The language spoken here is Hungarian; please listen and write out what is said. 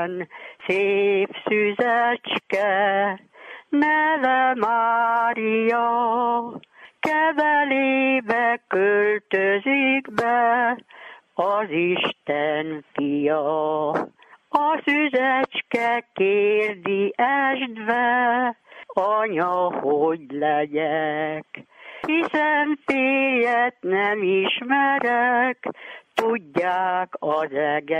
Szép szüzecske, neve Mária, kevelébe költözik be az Isten fia. A szüzecske kérdi esdve, anya, hogy legyek, hiszen férjet nem ismerek, tudják az egek.